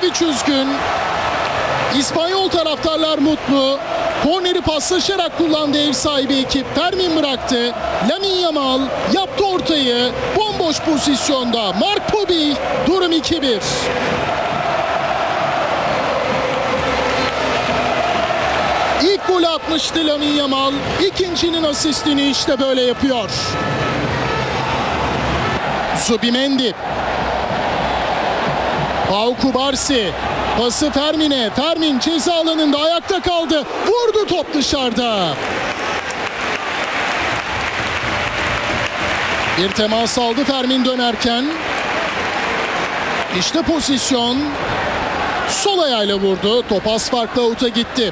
Ibrahimovic üzgün. İspanyol taraftarlar mutlu. Korneri paslaşarak kullandı ev sahibi ekip. Fermin bıraktı. Lamine Yamal yaptı ortayı. Bomboş pozisyonda Marc Pubi. Durum 2-1. İlk golü atmıştı Lamine Yamal. İkincinin asistini işte böyle yapıyor. Zubimendi. Pau Cubarsí. Pası Fermin'e. Fermin ceza alanında ayakta kaldı. Vurdu, top dışarıda. Bir temas aldı Fermin dönerken. İşte pozisyon. Sol ayağıyla vurdu. Top az farklı out'a gitti.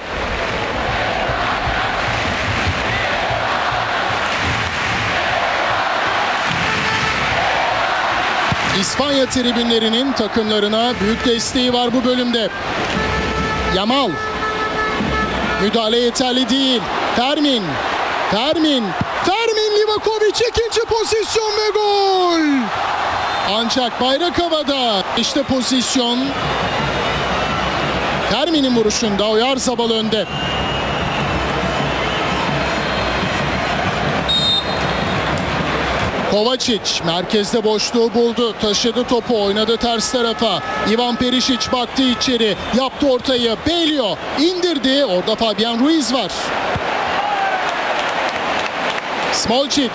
İspanya tribünlerinin takımlarına büyük desteği var bu bölümde. Yamal. Müdahale yeterli değil. Fermin. Livakovic ikinci pozisyon ve gol. Ancak bayrak havada. İşte pozisyon. Fermin'in vuruşunda Oyarzabal önde. Kovacic merkezde boşluğu buldu. Taşıdı topu, oynadı ters tarafa. Ivan Perisic baktı içeri. Yaptı ortayı. Belio indirdi. Orada Fabian Ruiz var. Smolcic.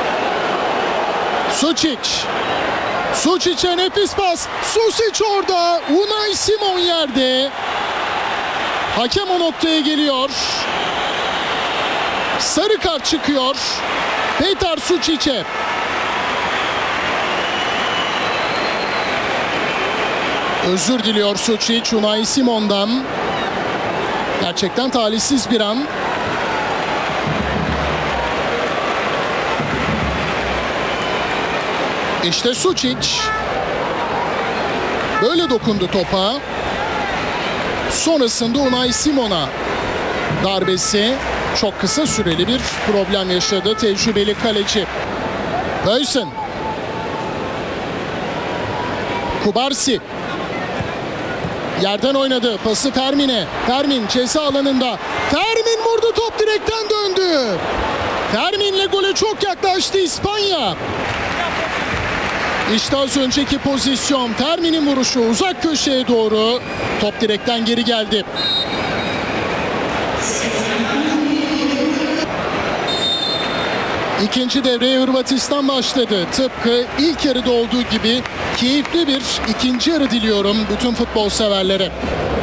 Sučic'e nefis pas. Susic orada. Unai Simon yerde. Hakem o noktaya geliyor. Sarı kart çıkıyor. Petar Sučic'e. Özür diliyor Sučić Unai Simon'dan. Gerçekten talihsiz bir an. İşte Sučić. Böyle dokundu topa. Sonrasında Unai Simon'a darbesi. Çok kısa süreli bir problem yaşadı tecrübeli kaleci. Huijsen. Cubarsí. Yerden oynadı. Pası Fermin'e. Fermin ceza alanında. Fermin vurdu. Top direkten döndü. Fermin'le gole çok yaklaştı İspanya. İşte az önceki pozisyon. Fermin'in vuruşu uzak köşeye doğru. Top direkten geri geldi. İkinci devreye Hırvatistan başladı. Tıpkı ilk yarıda olduğu gibi keyifli bir ikinci yarı diliyorum bütün futbol severlere.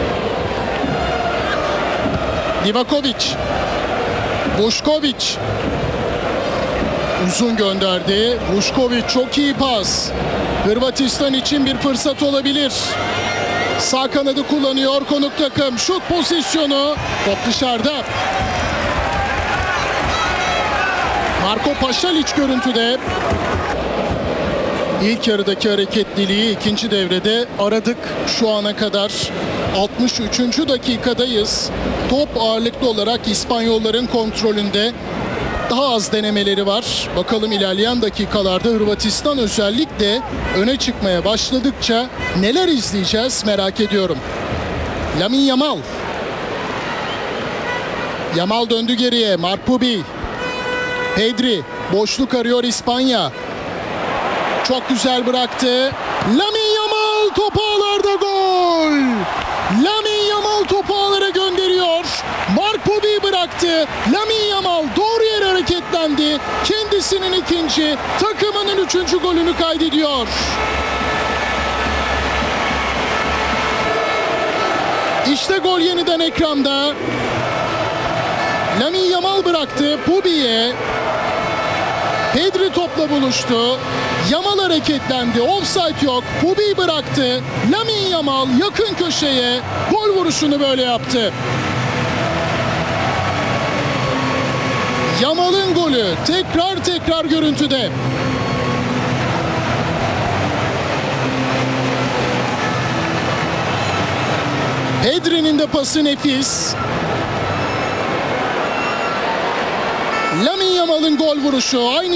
Livakovic. Vušković. Uzun gönderdi. Vušković çok iyi pas. Hırvatistan için bir fırsat olabilir. Sağ kanadı kullanıyor konuk takım. Şut pozisyonu. Top dışarıda. Marko Pašalić görüntüde. İlk yarıdaki hareketliliği ikinci devrede aradık şu ana kadar. 63. dakikadayız. Top ağırlıklı olarak İspanyolların kontrolünde. Daha az denemeleri var. Bakalım ilerleyen dakikalarda Hırvatistan özellikle öne çıkmaya başladıkça neler izleyeceğiz merak ediyorum. Lamine Yamal. Yamal döndü geriye. Marc Pubi. Pedri. Boşluk arıyor İspanya. Çok güzel bıraktı. Lamine Yamal topu ağlarda, gol. Lamine Yamal topu ağlara gönderiyor. Marc Pubi bıraktı. Lamine Yamal doğru yere hareketlendi. Kendisinin ikinci, takımının üçüncü golünü kaydediyor. İşte gol yeniden ekranda. Lamine Yamal bıraktı Pubi'ye. Pedri topla buluştu. Yamal hareketlendi. Offside yok. Pubi bıraktı. Lamine Yamal yakın köşeye gol vuruşunu böyle yaptı. Yamal'ın golü tekrar görüntüde. Pedri'nin de pası nefis. Lamine Yamal'ın gol vuruşu aynı